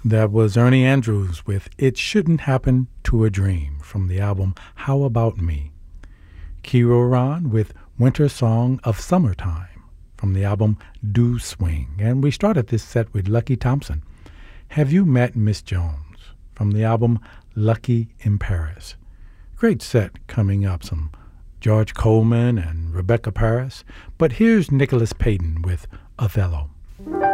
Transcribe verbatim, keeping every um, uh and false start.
That was Ernie Andrews with It Shouldn't Happen to a Dream from the album How About Me. Kiro Ron with Winter Song of Summertime from the album Do Swing. And we started this set with Lucky Thompson. Have You Met Miss Jones from the album Lucky in Paris. Great set coming up, some George Coleman and Rebecca Paris. But here's Nicholas Payton with Othello.